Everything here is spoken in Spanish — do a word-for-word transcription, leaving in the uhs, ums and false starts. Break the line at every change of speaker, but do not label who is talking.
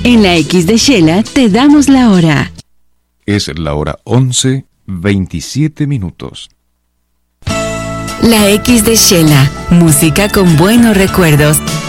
En la X de Shela te damos la hora.
Es la hora once, veintisiete minutos.
La X de Shela, música con buenos recuerdos